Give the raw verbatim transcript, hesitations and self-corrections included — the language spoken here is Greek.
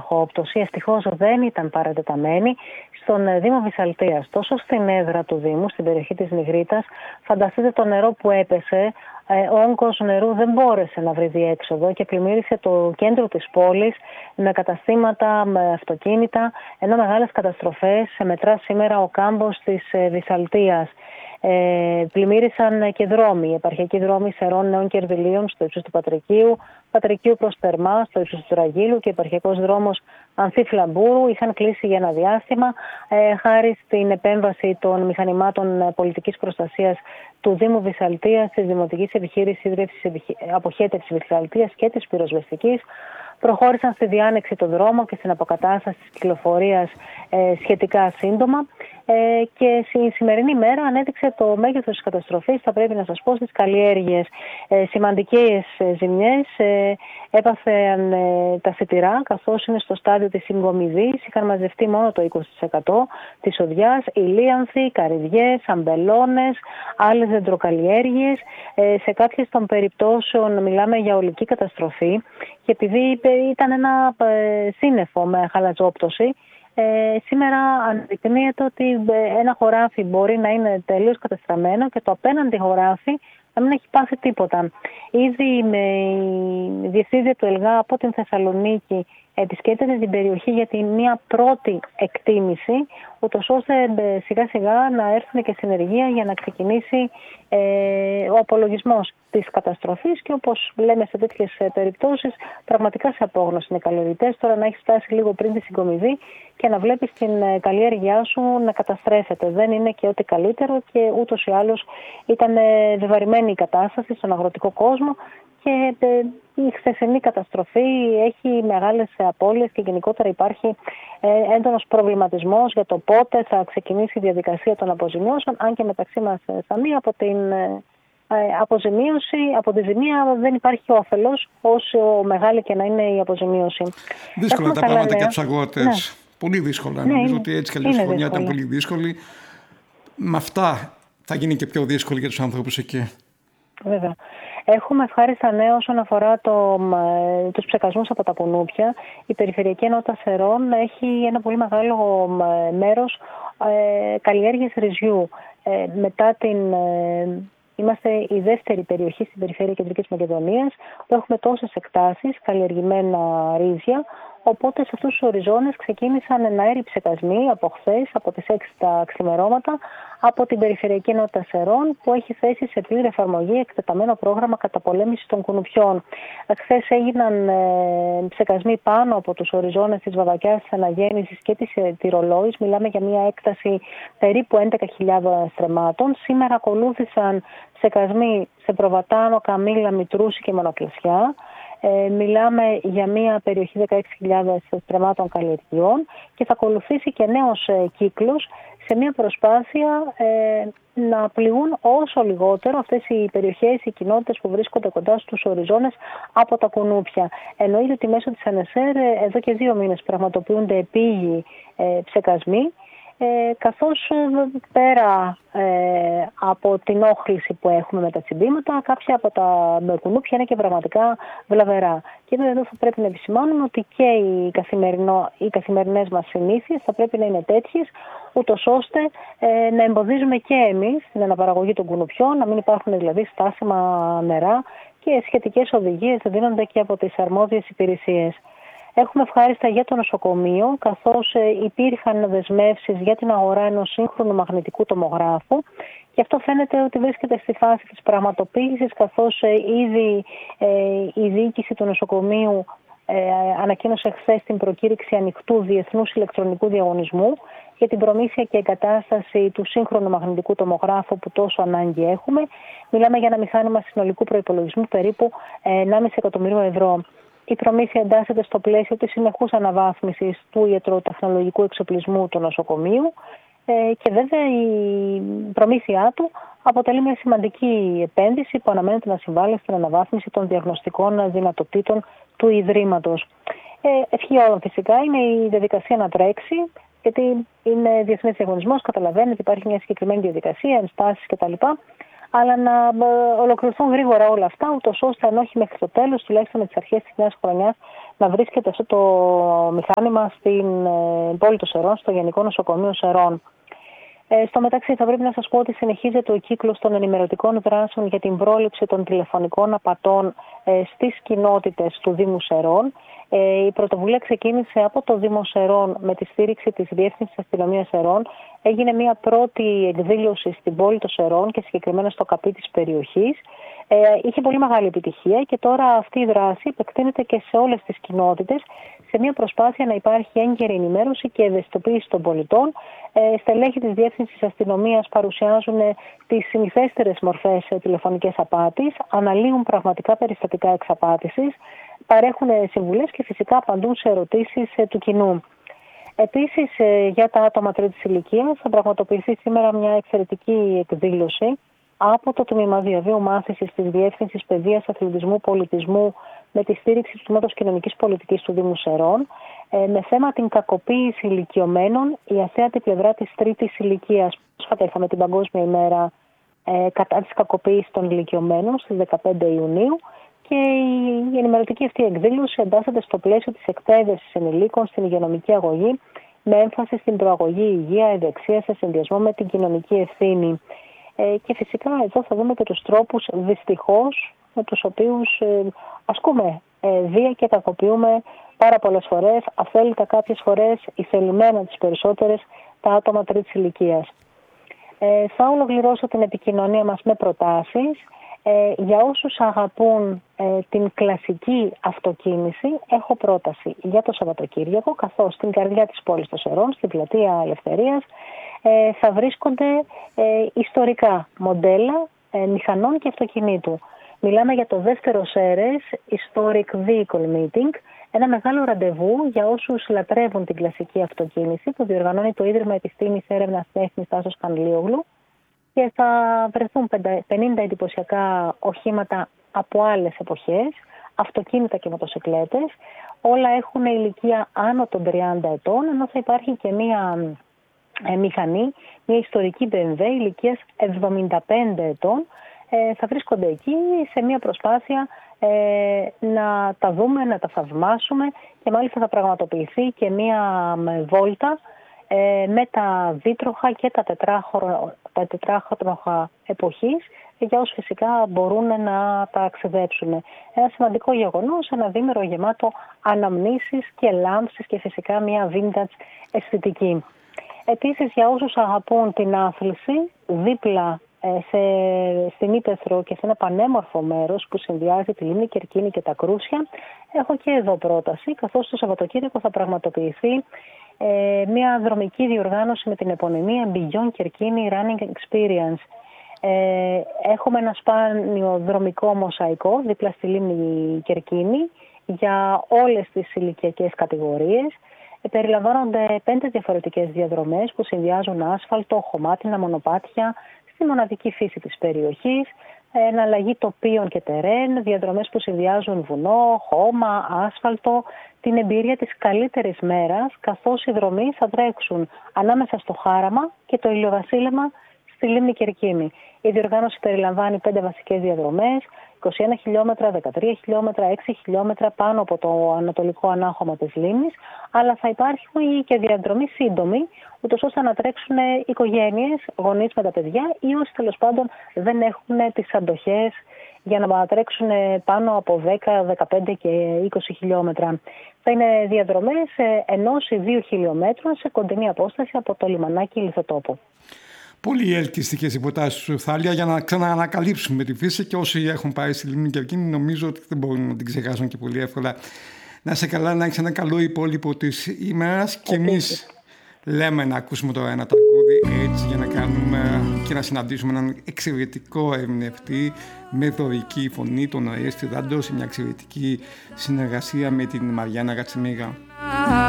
βροχόπτωση ευτυχώς δεν ήταν παρατεταμένη στον Δήμο Βυσσαλτίας. Τόσο στην έδρα του Δήμου, στην περιοχή της Νιγρίτας, φανταστείτε το νερό που έπεσε. Ο όγκος νερού δεν μπόρεσε να βρει διέξοδο και πλημμύρισε το κέντρο της πόλης με καταστήματα, με αυτοκίνητα, ενώ μεγάλες καταστροφές μετρά σήμερα ο κάμπος της Βυσσαλτίας. Ε, πλημμύρισαν και δρόμοι, επαρχιακοί δρόμοι Σερών, Νέων Κερβιλίων στο ύψος του Πατρικίου, Πατρικίου προς Θερμά στο ύψος του Τραγίλου και επαρχιακός δρόμος Ανθή-Φλαμπούρου είχαν κλείσει για ένα διάστημα ε, χάρη στην επέμβαση των μηχανημάτων πολιτικής προστασίας του Δήμου Βυσσαλτίας, της Δημοτικής Επιχείρησης Ίδρυυσης Αποχέτευσης Βυσσαλτίας και της Πυροσβεστικής. Προχώρησαν στη διάνεξη των δρόμων και στην αποκατάσταση της κυκλοφορίας ε, σχετικά σύντομα ε, και η σημερινή μέρα ανέδειξε το μέγεθος της καταστροφής, θα πρέπει να σας πω, στις καλλιέργειες. Ε, σημαντικές ε, ζημιές ε, έπαθαν ε, τα σιτηρά, καθώς είναι στο στάδιο της συγκομιδής, είχαν μαζευτεί μόνο το είκοσι τοις εκατό της οδιάς, ηλίανθοι, καρυδιές, αμπελώνες, άλλες δεντροκαλλιέργειες. Ε, σε κάποιες των περιπτώσεων μιλάμε για ολική καταστροφή και επειδή ήταν ένα ε, σύννεφο με χαλαζόπτωση, Ε, σήμερα αναδεικνύεται ότι ένα χωράφι μπορεί να είναι τελείως κατεστραμμένο και το απέναντι χωράφι να μην έχει πάθει τίποτα. Ήδη με η διευθύντρια του ΕΛΓΑ από την Θεσσαλονίκη επισκέπτεται την περιοχή για τη μία πρώτη εκτίμηση, ούτως ώστε σιγά σιγά να έρθουν και συνεργεία για να ξεκινήσει ε, ο απολογισμός της καταστροφής και όπως λέμε σε τέτοιες περιπτώσεις πραγματικά σε απόγνωση είναι οι καλλιεργητές. Τώρα να έχει φτάσει λίγο πριν τη συγκομιδή και να βλέπεις την καλλιέργειά σου να καταστρέφεται. Δεν είναι και ό,τι καλύτερο και ούτως ή άλλως ήταν βεβαρημένη η κατάσταση στον αγροτικό κόσμο και η χθεσινή καταστροφή έχει μεγάλες απώλειες και γενικότερα υπάρχει έντονος προβληματισμός για το πότε θα ξεκινήσει η διαδικασία των αποζημιώσεων, αν και μεταξύ μας, Σαμί, από την αποζημίωση, από τη ζημία δεν υπάρχει όφελος, όσο μεγάλη και να είναι η αποζημίωση. Δύσκολα τα πράγματα νέα. Και τους αγρότες. Ναι. Πολύ δύσκολα. Ναι, Νομίζω είναι, ότι έτσι κι αλλιώς η χρονιά ήταν πολύ δύσκολη. Με αυτά θα γίνει και πιο δύσκολη για τους ανθρώπους εκεί. Βέβαια. Έχουμε ευχάριστα νέα όσον αφορά το, τους ψεκασμούς από τα κουνούπια. Η Περιφερειακή Ενότητα Σερών έχει ένα πολύ μεγάλο μέρος ε, καλλιέργειας ρυζιού. Ε, μετά την... Ε, Είμαστε η δεύτερη περιοχή στην περιφέρεια Κεντρικής Μακεδονίας που έχουμε τόσες εκτάσεις, καλλιεργημένα ρύζια. Οπότε σε αυτούς τους οριζόνες ξεκίνησαν εναέροι ψεκασμοί από χθες, από τις έξι τα ξημερώματα, από την Περιφερειακή Ενότητα Σερών που έχει θέσει σε πλήρη εφαρμογή εκτεταμένο πρόγραμμα καταπολέμησης των κουνουπιών. Χθες έγιναν ε, ψεκασμοί πάνω από τους οριζόνες της Βαβακιάς, της Αναγέννησης και της ε, Τυρολόης. Μιλάμε για μια έκταση περίπου έντεκα χιλιάδων στρεμμάτων. Σήμερα ακολούθησαν ψεκασμοί σε Προβατάνο, Καμήλα, Μητρούση και Μονοκλασιά. Ε, μιλάμε για μια περιοχή δεκαέξι χιλιάδες στρεμμάτων καλλιεργειών και θα ακολουθήσει και νέος ε, κύκλος σε μια προσπάθεια ε, να πληγούν όσο λιγότερο αυτές οι περιοχές, οι κοινότητες που βρίσκονται κοντά στους οριζόνες από τα κουνούπια. Εννοείται ότι μέσω της ΑΝΕΣΕΡ εδώ και δύο μήνες πραγματοποιούνται επίγειοι ε, ψεκασμοί, Ε, καθώς πέρα ε, από την όχληση που έχουμε με τα τσιμπήματα, κάποια από τα κουνούπια είναι και πραγματικά βλαβερά. Και εδώ θα πρέπει να επισημάνουμε ότι και οι, καθημερινό, οι καθημερινές μας συνήθειες θα πρέπει να είναι τέτοιες, ούτως ώστε ε, να εμποδίζουμε και εμείς την αναπαραγωγή των κουνουπιών, να μην υπάρχουν δηλαδή στάσιμα νερά και σχετικές οδηγίες δίνονται και από τις αρμόδιες υπηρεσίες. Έχουμε ευχάριστα για το νοσοκομείο, καθώς υπήρχαν δεσμεύσεις για την αγορά ενός σύγχρονου μαγνητικού τομογράφου και αυτό φαίνεται ότι βρίσκεται στη φάση της πραγματοποίησης, καθώς ήδη ε, η διοίκηση του νοσοκομείου ε, ανακοίνωσε χθες την προκήρυξη ανοιχτού διεθνούς ηλεκτρονικού διαγωνισμού για την προμήθεια και εγκατάσταση του σύγχρονου μαγνητικού τομογράφου που τόσο ανάγκη έχουμε. Μιλάμε για ένα μηχάνημα συνολικού προϋπολογισμού περίπου ενάμιση εκατομμύριο ευρώ. Η προμήθεια εντάσσεται στο πλαίσιο της συνεχούς αναβάθμισης του ιατροτεχνολογικού εξοπλισμού του νοσοκομείου και βέβαια η προμήθειά του αποτελεί μια σημαντική επένδυση που αναμένεται να συμβάλλει στην αναβάθμιση των διαγνωστικών δυνατοτήτων του Ιδρύματος. Ευχή όλων φυσικά είναι η διαδικασία να τρέξει, γιατί είναι διεθνής διαγωνισμός, καταλαβαίνετε, υπάρχει μια συγκεκριμένη διαδικασία, ενστάσεις κτλ. αλλά να ολοκληρωθούν γρήγορα όλα αυτά, ούτως ώστε αν όχι μέχρι το τέλος, τουλάχιστον με τις αρχές της νέας χρονιάς, να βρίσκεται αυτό το μηχάνημα στην πόλη των Σερών, στο Γενικό Νοσοκομείο Σερών. Ε, στο μεταξύ, θα πρέπει να σας πω ότι συνεχίζεται ο κύκλος των ενημερωτικών δράσεων για την πρόληψη των τηλεφωνικών απατών ε, στις κοινότητες του Δήμου Σερών. Ε, η πρωτοβουλία ξεκίνησε από το Δήμο Σερών με τη στήριξη της Διεύθυνσης Αστυνομίας Σερών. Έγινε μια πρώτη εκδήλωση στην πόλη των Σερών και συγκεκριμένα στο ΚΑΠΗ της περιοχής. Ε, είχε πολύ μεγάλη επιτυχία και τώρα αυτή η δράση επεκτείνεται και σε όλες τις κοινότητες σε μια προσπάθεια να υπάρχει έγκαιρη ενημέρωση και ευαισθητοποίηση των πολιτών. Ε, στελέχη της Διεύθυνσης Αστυνομίας παρουσιάζουν τις συνηθέστερες μορφές τηλεφωνικές απάτης, αναλύουν πραγματικά περιστατικά εξαπάτησης, παρέχουν συμβουλές και φυσικά απαντούν σε ερωτήσεις του κοινού. Επίσης, για τα άτομα τρίτης ηλικίας θα πραγματοποιηθεί σήμερα μια εξαιρετική εκδήλωση από το Τμήμα Διαβίου Μάθησης της Διεύθυνσης Παιδείας, Αθλητισμού, Πολιτισμού με τη στήριξη του Τμήματος Κοινωνικής Πολιτικής του Δήμου Σερών με θέμα την κακοποίηση ηλικιωμένων, η αθέατη πλευρά της τρίτης ηλικίας. Πρόσφατα είχαμε την Παγκόσμια ημέρα ε, κατά της κακοποίησης των ηλικιωμένων στις δεκαπέντε Ιουνίου και η ενημερωτική αυτή εκδήλωση εντάσσεται στο πλαίσιο της εκπαίδευσης ενηλίκων στην υγειονομική αγωγή με έμφαση στην προαγωγή υγεία, ευεξία σε συνδυασμό με την κοινωνική ευθύνη. Ε, και φυσικά εδώ θα δούμε και τους τρόπους δυστυχώς με τους οποίους ε, ασκούμε ε, βία και κακοποιούμε πάρα πολλές φορές, αθέλητα κάποιες φορές, ηθελημένα τις περισσότερες, τα άτομα τρίτης ηλικίας. Ε, θα ολοκληρώσω την επικοινωνία μας με προτάσεις. Ε, για όσους αγαπούν ε, την κλασική αυτοκίνηση, έχω πρόταση για το Σαββατοκύριακο, καθώς στην καρδιά της πόλης των Σερών, στην πλατεία Ελευθερίας, ε, θα βρίσκονται ε, ιστορικά μοντέλα ε, μηχανών και αυτοκινήτου. Μιλάμε για το δεύτερο ΣΕΡΕΣ Historic Vehicle Meeting, ένα μεγάλο ραντεβού για όσους λατρεύουν την κλασική αυτοκίνηση που διοργανώνει το Ίδρυμα Επιστήμης Έρευνας Τέχνης Τάσος Κανλίογλου και θα βρεθούν πενήντα εντυπωσιακά οχήματα από άλλες εποχές, αυτοκίνητα και μοτοσικλέτες. Όλα έχουν ηλικία άνω των τριάντα ετών, ενώ θα υπάρχει και μία ε, μηχανή, μία ιστορική μπι εμ ντάμπλιου ηλικίας εβδομήντα πέντε ετών. Ε, θα βρίσκονται εκεί σε μία προσπάθεια ε, να τα δούμε, να τα θαυμάσουμε και μάλιστα θα πραγματοποιηθεί και μία βόλτα ε, με τα δίτροχα και τα, τα τετράχρονα εποχής για όσους φυσικά μπορούν να τα αξιδέψουν. Ένα σημαντικό γεγονός, ένα διήμερο γεμάτο αναμνήσεις και λάμψεις και φυσικά μία vintage αισθητική. Επίσης, για όσους αγαπούν την άθληση, δίπλα σε, στην Ύπαιθρο και σε ένα πανέμορφο μέρος που συνδυάζει τη Λίμνη Κερκίνη και τα Κρούσια, έχω και εδώ πρόταση, καθώς το Σαββατοκύριακο θα πραγματοποιηθεί ε, μια δρομική διοργάνωση με την επωνυμία Beyond Κερκίνη Running Experience. Ε, έχουμε ένα σπάνιο δρομικό μοσαϊκό δίπλα στη Λίμνη Κερκίνη για όλες τις ηλικιακές κατηγορίες. Ε, περιλαμβάνονται πέντε διαφορετικές διαδρομές που συνδυάζουν άσφαλτο, χωμάτινα, μονοπάτια, στη μοναδική φύση της περιοχής, εναλλαγή τοπίων και τερέν, διαδρομές που συνδυάζουν βουνό, χώμα, άσφαλτο, την εμπειρία της καλύτερης μέρας, καθώς οι δρομοί θα τρέξουν ανάμεσα στο χάραμα και το ηλιοβασίλεμα στη Λίμνη Κερκίνη. Η διοργάνωση περιλαμβάνει πέντε βασικές διαδρομές, είκοσι ένα χιλιόμετρα, δεκατρία χιλιόμετρα, έξι χιλιόμετρα πάνω από το ανατολικό ανάγχωμα της λίμνης, αλλά θα υπάρχει και διαδρομή σύντομη, ούτως ώστε να τρέξουν οικογένειες, γονείς με τα παιδιά ή όσοι τέλος πάντων δεν έχουν τις αντοχές για να τρέξουν πάνω από δέκα, δεκαπέντε και είκοσι χιλιόμετρα. Θα είναι διαδρομές ενός ή δύο χιλιόμετρων σε κοντινή απόσταση από το λιμανάκι Λιθοτόπο. Πολύ ελκυστικές υποτάσεις σου, Θάλια, για να ξαναανακαλύψουμε τη φύση και όσοι έχουν πάει στη Λίμνη Κερκίνη νομίζω ότι δεν μπορούν να την ξεχάσουν και πολύ εύκολα. Να είσαι καλά, να έχεις ένα καλό υπόλοιπο της ημέρας και εμείς λέμε να ακούσουμε τώρα ένα τραγούδι έτσι για να κάνουμε και να συναντήσουμε έναν εξαιρετικό ερμηνευτή με δωρική φωνή, τον Αρέστη Δάντο, σε μια εξαιρετική συνεργασία με την Μαριάννα Ρατσιμίγα.